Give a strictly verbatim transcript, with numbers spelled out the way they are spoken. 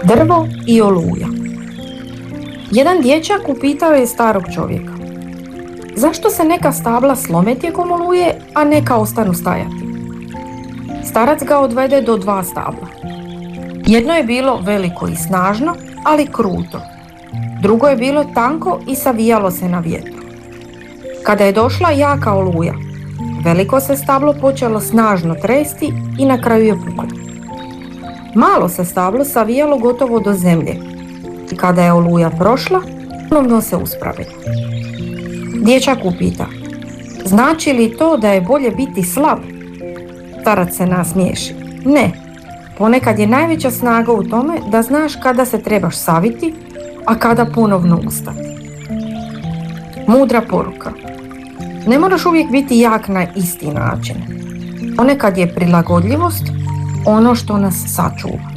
Drvo i oluja. Jedan dječak upitao je starog čovjeka: zašto se neka stabla slome tijekom oluje, a neka ostanu stajati? Starac ga odvede do dva stabla. Jedno je bilo veliko i snažno, ali kruto. Drugo je bilo tanko i savijalo se na vjetru. Kada je došla jaka oluja, veliko se stablo počelo snažno tresti i na kraju je puklo. Malo se stablo savijalo gotovo do zemlje i kada je oluja prošla, ponovno se uspravilo. Dječak upita: znači li to da je bolje biti slab? Starac se nasmiješi: ne, ponekad je najveća snaga u tome da znaš kada se trebaš saviti, a kada ponovno ustati. Mudra poruka: ne moraš uvijek biti jak na isti način. Ponekad je prilagodljivost ono što nas sačuva.